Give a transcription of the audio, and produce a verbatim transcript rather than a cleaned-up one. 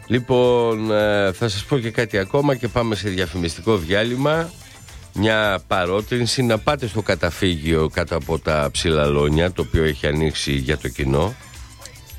Λοιπόν, ε, θα σας πω και κάτι ακόμα και πάμε σε διαφημιστικό διάλειμμα. Μια παρότρινση να πάτε στο καταφύγιο κάτω από τα Ψηλαλόνια, το οποίο έχει ανοίξει για το κοινό.